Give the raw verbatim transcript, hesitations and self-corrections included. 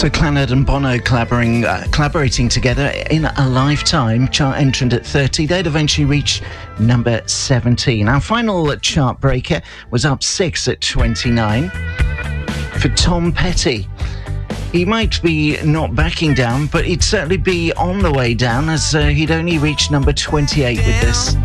So Clannad and Bono collaborating, uh, collaborating together in a lifetime, chart entrant at thirty. They'd eventually reach number seventeen. Our final chart breaker was up six at twenty-nine for Tom Petty. He might be not backing down, but he'd certainly be on the way down, as uh, he'd only reached number twenty-eight with this.